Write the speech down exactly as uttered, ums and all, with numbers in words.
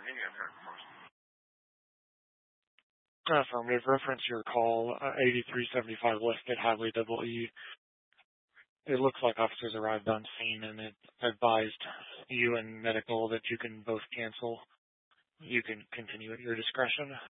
Affirmative. Reference your call, uh, eighty-three seventy-five Westgate Highway, double E. It looks like officers arrived on scene and it advised you and medical that you can both cancel. You can continue at your discretion.